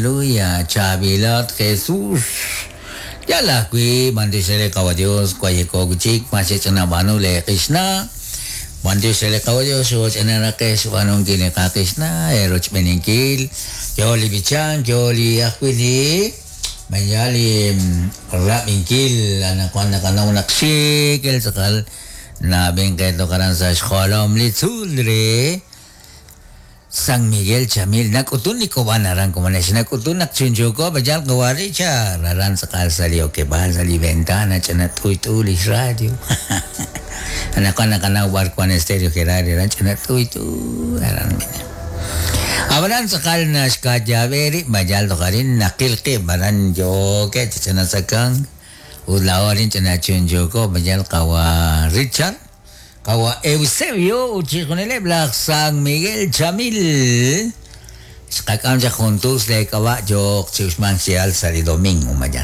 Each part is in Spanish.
Aleluya, Chavilot Jesús. Ya la qui, mandisele kawadios, kwaye koguchik, masechana banu le Krishna. Mandisele kawadios, wachana rakesh, wanong kine ka Krishna, eroch beningkil. Joli bichang, joli akwili. Mayali rap ingkil, anak kanang naksikil sakal. Na bengketo karan sa skolom litsulre. Sang Miguel Chamil nakutun ni ko banaran ko manes nakutun nakchunjo ko bajal kawari cha raran sakal salio ke bahal sali ventana chana tulis radio anak war ko stereo ke radio ran chana tu aran bine abaran sakal na skajaveri bajal to karin nakil ke baran jo ke chana sakang ulawarin chana chunjo ko bajal kawa Richard Kawa Eusebio, uchikunele blak San Miguel Chamil. Sekarang saya juntos le kawa jok ciusman sial sali domingo majar.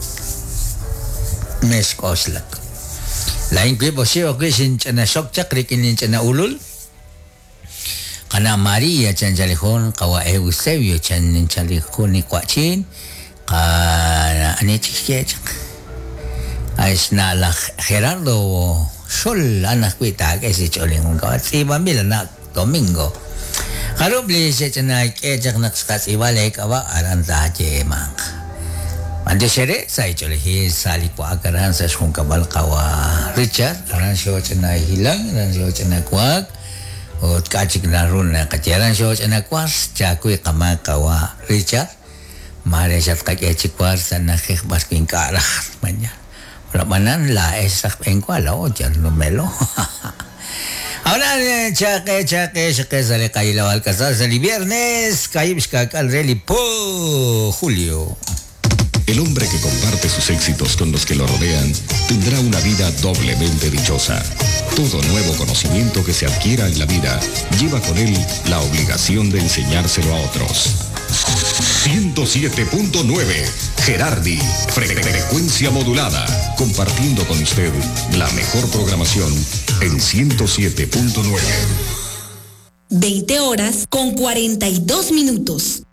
Mes koslak. Lain kue bosio kue sincana sok cakrik ini cana ulul. Karena Maria can jalihon kawa Eusebio can jalihon ni kuacin. Karena ane cikcek. Ais nalah Gerardo. Sol anak kita ke si coling kawat si bambil nak domingo. Kalau beli si cenai kejak nak sekasi balik kawa aran sahaja mang. Mandi sere saya colih sali ku akaran saya sung kabal kawa Richard aran sio cenai hilang aran sio cenai kuak. Ot kacik narun na kajaran sio cenai kuas jakui kama kawa Richard. Mare sat kacik kuas sana khik bas kingkarah banyak. Manan la esak engkwala o jan lumelo. Ahora chaque sale caíla al casar el viernes, caíbisca al reli po Julio. El hombre que comparte sus éxitos con los que lo rodean tendrá una vida doblemente dichosa. Todo nuevo conocimiento que se adquiera en la vida lleva con él la obligación de enseñárselo a otros. 107.9 Gerardi, frecuencia modulada, compartiendo con usted la mejor programación en 107.9. 20 horas con 42 minutos.